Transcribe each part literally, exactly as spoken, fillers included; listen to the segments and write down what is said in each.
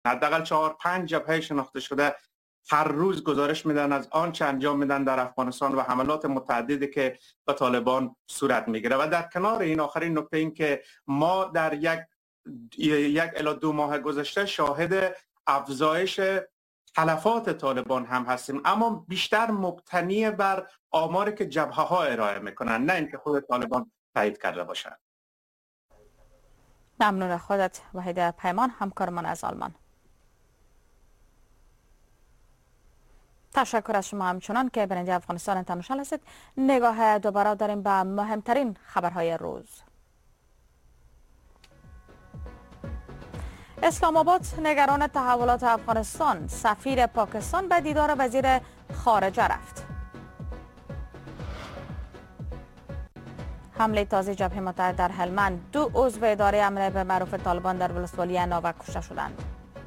حداقل چهار پنج جبهه شناخته شده هر روز گزارش میدن از آنچه انجام میدن در افغانستان و حملات متعددی که به طالبان صورت میگیره. و در کنار این آخرین نکته این که ما در یک یک الی دو ماه گذشته شاهد افزایش تلفات طالبان هم هستیم، اما بیشتر مبتنی بر آماری که جبهه ها ارائه میکنن، نه اینکه خود طالبان تایید کرده باشند. ممنون خودت وحید پیمان، همکارمان از آلمان. تشکر از شما همچنان که برنده افغانستان اینترنشنال هستید. نگاه دوباره داریم به مهمترین خبرهای روز. اسلام آباد نگران تحولات افغانستان، سفیر پاکستان به دیدار وزیر خارجه رفت. حمله تازه جبهه متحد در هلمند، دو عضو اداره امر به معروف طالبان در ولسوالی ناوک کشته شدند.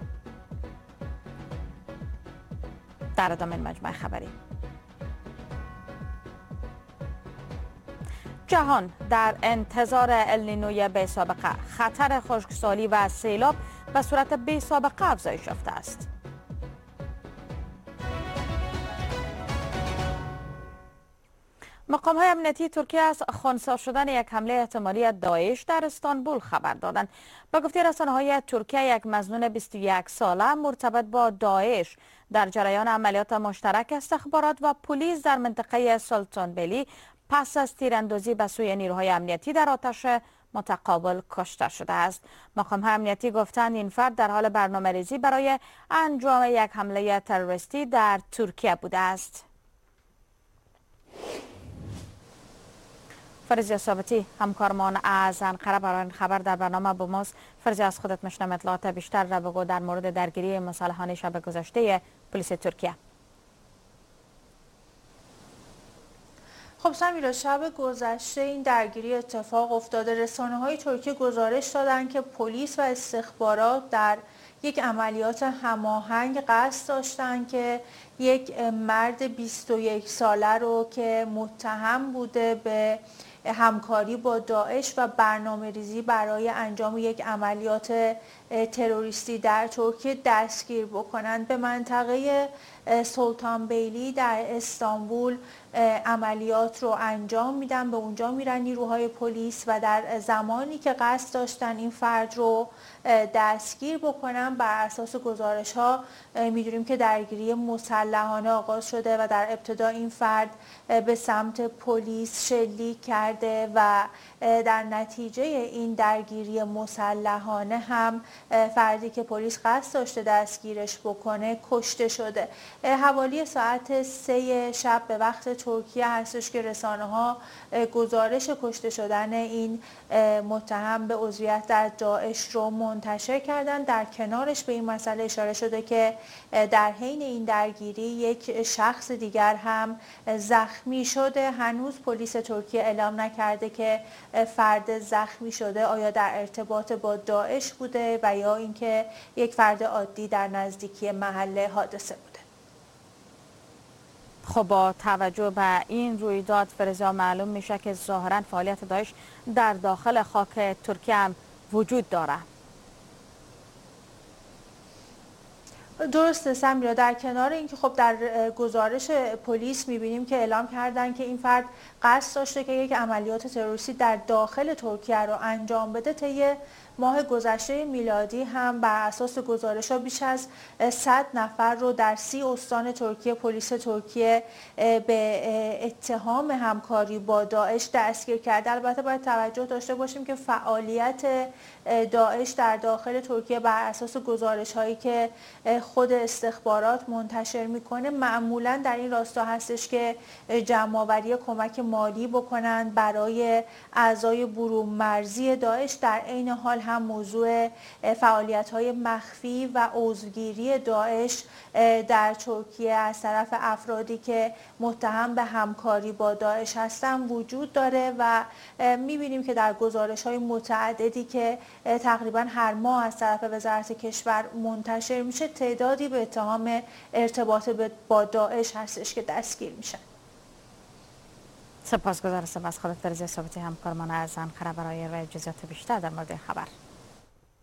در ادامه مجمع خبری. جهان در انتظار النینوی بی سابقه، خطر خشکسالی و سیلاب به صورت بی سابقه افزایش یافته است. مقام‌های امنیتی ترکیه از خنثی شدن یک حمله احتمالی داعش در استانبول خبر دادند. با گفته رسانه‌های ترکیه، یک مظنون بیست و یک ساله مرتبط با داعش در جریان عملیات مشترک استخبارات و پلیس در منطقه سلطان بیلی پس از تیراندازی به سوی نیروهای امنیتی در آتش متقابل کشته شده است. مقام‌های امنیتی گفتند این فرد در حال برنامه‌ریزی برای انجام یک حمله تروریستی در ترکیه بوده است. فرزیا ثابتی، همکارمان از انقره برای این خبر در برنامه با ماست. فرزیا، از خودت میشنم اطلاعات بیشتر را بگو در مورد درگیری مسلحانه شب گذشته پلیس ترکیه. خب سمیرا، شب گذشته این درگیری اتفاق افتاده. رسانه‌های ترکیه گزارش دادند که پلیس و استخبارات در یک عملیات هماهنگ قصد داشتند که یک مرد بیست و یک ساله رو که متهم بوده به همکاری با داعش و برنامه ریزی برای انجام یک عملیات تروریستی در ترکیه دستگیر بکنند. به منطقه سلطان بیلی در استانبول عملیات رو انجام میدن، به اونجا میرن نیروهای پلیس و در زمانی که قصد داشتن این فرد رو دستگیر بکنن، بر اساس گزارش ها میدونیم که درگیری مسلحانه آغاز شده و در ابتدا این فرد به سمت پلیس شلیک کرده و در نتیجه این درگیری مسلحانه هم فردی که پلیس قصد داشته دستگیرش بکنه کشته شده. حوالی ساعت سه شب به وقت ترکیه هستش که رسانه ها گزارش کشته شدن این متهم به عضویت در داعش رو منتشر کردن. در کنارش به این مسئله اشاره شده که در حین این درگیری یک شخص دیگر هم زخمی شده. هنوز پلیس ترکیه اعلام نکرده که فرد زخمی شده آیا در ارتباط با داعش بوده و یا اینکه یک فرد عادی در نزدیکی محل حادثه بوده. خب با توجه به این رویداد فرزا معلوم میشه که ظاهرا فعالیت داعش در داخل خاک ترکیه هم وجود داره. درسته سمیرا، در کنار اینکه خب در گزارش پلیس میبینیم که اعلام کردن که این فرد قصد داشته که یک عملیات تروریستی در داخل ترکیه رو انجام بده. طی ماه گذشته میلادی هم بر اساس گزارش‌ها بیش از صد نفر رو در سی استان ترکیه پلیس ترکیه به اتهام همکاری با داعش دستگیر کرده. البته باید توجه داشته باشیم که فعالیت داعش در داخل ترکیه بر اساس گزارش‌هایی که خود استخبارات منتشر میکنه معمولاً در این راستا هستش که جمع‌آوری کمک مالی بکنند برای اعضای برون مرزی داعش. در عین حال هم موضوع فعالیت‌های مخفی و عضوگیری داعش در ترکیه از طرف افرادی که متهم به همکاری با داعش هستند وجود داره و می‌بینیم که در گزارش‌های متعددی که تقریباً هر ماه از طرف وزارت کشور منتشر میشه تعدادی به اتهام ارتباط با داعش هستش که دستگیر میشن. سپاسگزارم از خودت فرزیا ثابتی، همکارمان از انقره برای ارائه جزئیات بیشتر در مورد خبر.